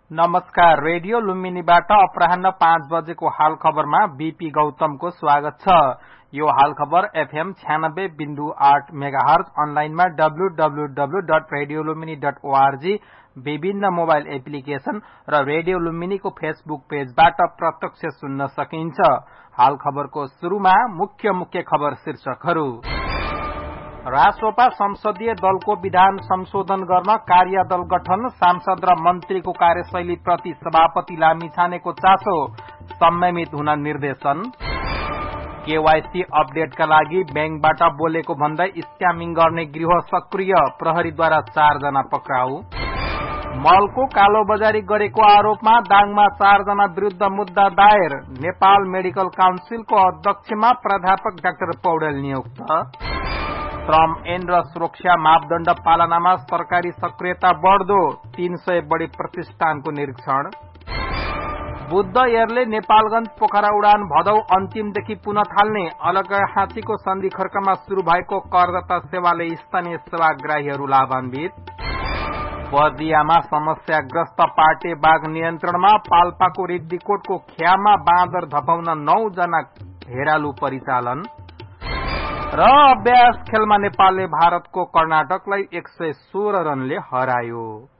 नमस्कार। रेडियो लुम्बिनीबाट अपराह्न 5 बजेको हाल खबरमा बीपी गौतमको स्वागत छ। यो हाल खबर एफएम 96.8 मेगाहर्ज, अनलाइनमा www.radiolumini.org, विभिन्न मोबाइल एप्लिकेशन र रेडियो लुम्बिनीको फेसबुक पेजबाट प्रत्यक्ष सुन्न सकिन्छ। हाल खबरको शुरूमा मुख्य खबर शीर्षकहरू। राष्ट्रपा संसदीय दलको विधान संशोधन गर्न कार्यदल गठन, सांसद र मन्त्रीको कार्यशैली प्रति सभापति लामिछानेको चासो, संयमित हुन निर्देशन। केवाईसी अपडेटका लागि बैंकबाट बोलेको भन्दै स्क्यामिङ गर्ने गृह सक्रिय, प्रहरीद्वारा 4 जना पक्राउ। मलको कालोबजारी गरेको आरोपमा दाङमा 4 जना विरुद्ध मुद्दा दायर, नेपाल मेडिकल काउन्सिलको अध्यक्षमा प्राध्यापक डाक्टर पौडेल नियुक्त। श्रम ऐन र सुरक्षा मापदण्ड पालनामा सरकारी सक्रियता बढ्दो, 300 बढी प्रतिष्ठानको निरीक्षण। बुद्ध एयरले नेपालगंज पोखरा उडान भदौ अन्तिमदेखि पुनः थाल्ने, अलगहाँचीको सन्धि खर्कमा शुरू भएको करदाता सेवाले स्थानीय सेवाग्राहीहरू लाभान्वित। बर्दियामा समस्याग्रस्त पाटे बाघ नियन्त्रणमा, पाल्पाको रिड्डीकोटको ख्यामा बाँदर धपाउन 9 जना हेरालु परिचालन। र अभ्यास खेलमा नेपालले भारतको कर्नाटकलाई 116 रनले हरायो।